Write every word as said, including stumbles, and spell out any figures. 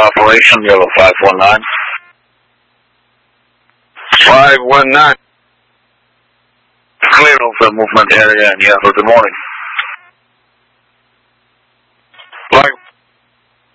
operation, Yellow five one nine. five one nine. Clear over movement area and Yellow, good morning.